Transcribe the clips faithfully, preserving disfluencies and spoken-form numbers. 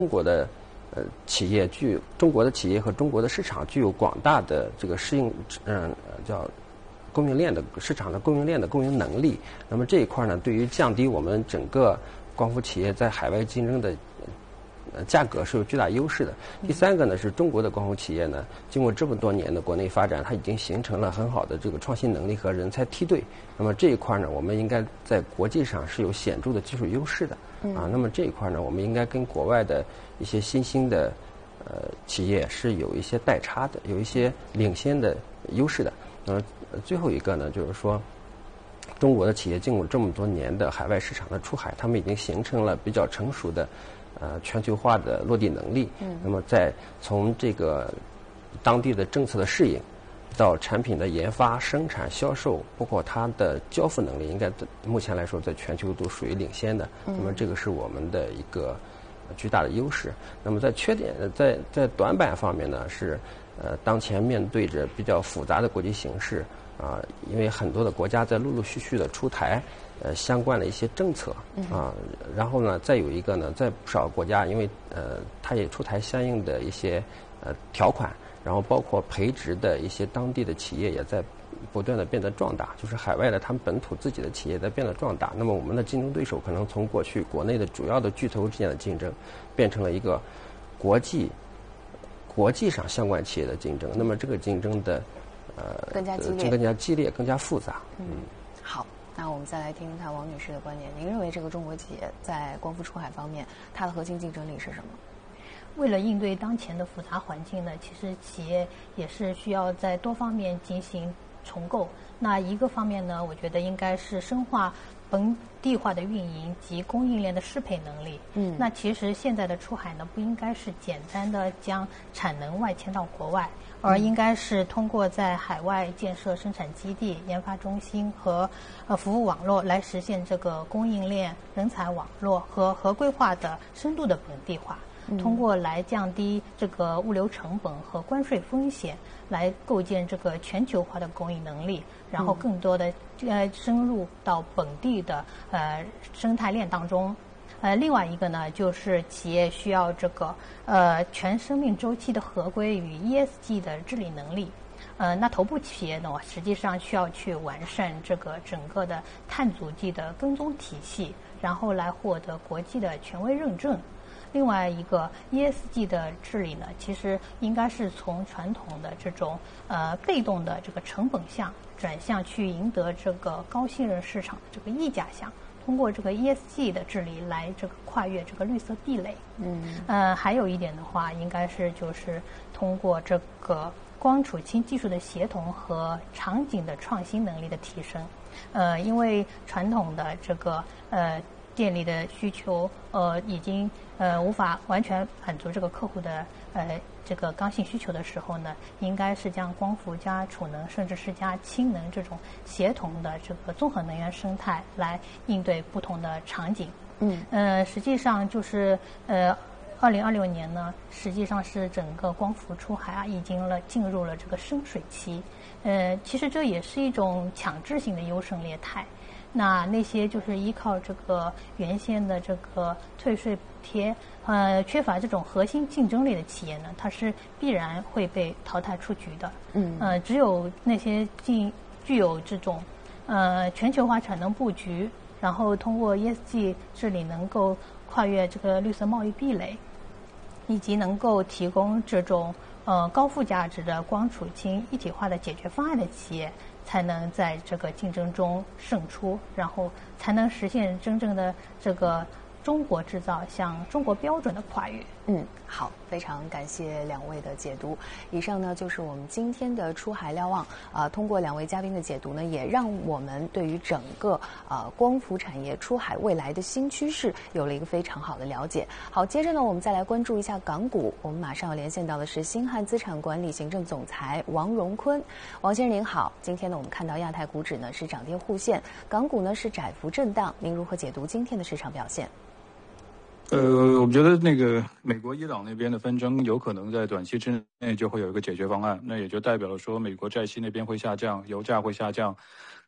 中国的呃企业具中国的企业和中国的市场具有广大的这个适应嗯、呃、叫供应链的市场的供应链的供应能力。那么这一块呢，对于降低我们整个光伏企业在海外竞争的呃价格是有巨大优势的。第三个呢，是中国的光伏企业呢，经过这么多年的国内发展，它已经形成了很好的这个创新能力和人才梯队。那么这一块呢，我们应该在国际上是有显著的技术优势的。啊，那么这一块呢，我们应该跟国外的一些新兴的呃企业是有一些代差的，有一些领先的优势的。那么最后一个呢，就是说，中国的企业经过这么多年的海外市场的出海，他们已经形成了比较成熟的呃全球化的落地能力。嗯。那么在从这个当地的政策的适应，到产品的研发、生产、销售，包括它的交付能力，应该目前来说在全球都属于领先的。那么这个是我们的一个巨大的优势。那么在缺点，在在短板方面呢，是呃当前面对着比较复杂的国际形势啊、呃，因为很多的国家在陆陆续续的出台呃相关的一些政策啊、呃，然后呢，再有一个呢，在不少国家，因为呃它也出台相应的一些呃条款。然后包括培植的一些当地的企业也在不断的变得壮大，就是海外的他们本土自己的企业在变得壮大。那么我们的竞争对手可能从过去国内的主要的巨头之间的竞争，变成了一个国际国际上相关企业的竞争。那么这个竞争的呃更加激烈， 更加激烈，更加复杂。 嗯，好，那我们再来听听看王女士的观点。您认为这个中国企业在光伏出海方面，它的核心竞争力是什么？ 为了应对当前的复杂环境呢，其实企业也是需要在多方面进行重构。那一个方面呢，我觉得应该是深化本地化的运营及供应链的适配能力。嗯，那其实现在的出海呢，不应该是简单的将产能外迁到国外，而应该是通过在海外建设生产基地、研发中心和呃服务网络来实现这个供应链、人才网络和合规化的深度的本地化。通过来降低这个物流成本和关税风险，来构建这个全球化的供应能力，然后更多的呃深入到本地的呃生态链当中。呃，另外一个呢，就是企业需要这个呃全生命周期的合规与 E S G 的治理能力。呃，那头部企业呢，实际上需要去完善这个整个的碳足迹的跟踪体系，然后来获得国际的权威认证。另外一个 E S G 的治理呢，其实应该是从传统的这种呃被动的这个成本项，转向去赢得这个高信任市场的这个溢价项，通过这个 E S G 的治理来这个跨越这个绿色壁垒。嗯，呃，还有一点的话，应该是就是通过这个光储氢技术的协同和场景的创新能力的提升。呃，因为传统的这个呃。电力的需求，呃，已经呃无法完全满足这个客户的呃这个刚性需求的时候呢，应该是将光伏加储能，甚至是加氢能这种协同的这个综合能源生态来应对不同的场景。嗯，呃，实际上就是呃。二零二六年呢，实际上是整个光伏出海啊，已经了进入了这个深水期。呃，其实这也是一种强制性的优胜劣汰。那那些就是依靠这个原先的这个退税补贴，呃，缺乏这种核心竞争力的企业呢，它是必然会被淘汰出局的。嗯，呃，只有那些具具有这种呃全球化产能布局，然后通过 E S G 治理能够跨越这个绿色贸易壁垒，以及能够提供这种呃高附加值的光储氢一体化的解决方案的企业，才能在这个竞争中胜出，然后才能实现真正的这个中国制造向中国标准的跨越。 嗯，好，非常感谢两位的解读。以上呢就是我们今天的出海瞭望。啊、呃，通过两位嘉宾的解读呢，也让我们对于整个呃光伏产业出海未来的新趋势有了一个非常好的了解。好，接着呢，我们再来关注一下港股。我们马上要连线到的是星汉资产管理行政总裁王荣坤。王先生您好，今天呢我们看到亚太股指呢是涨跌互现，港股呢是窄幅震荡，您如何解读今天的市场表现？ 呃，我们觉得那个美国、伊朗那边的纷争有可能在短期之内就会有一个解决方案，那也就代表了说美国债息那边会下降，油价会下降，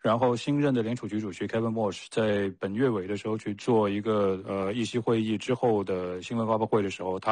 然后新任的联储局主席 Kevin Walsh 在本月尾的时候去做一个呃议息会议之后的新闻发布会的时候，他